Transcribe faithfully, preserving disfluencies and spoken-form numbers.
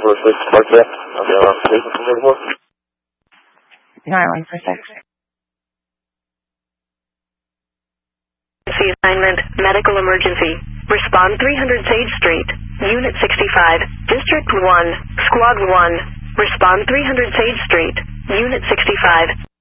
for six, park there. I'll be around six for more. nine one four six. Assignment, medical emergency. Respond three hundred Sage Street, Unit sixty-five, District one, Squad one. Respond three hundred Sage Street, Unit sixty-five.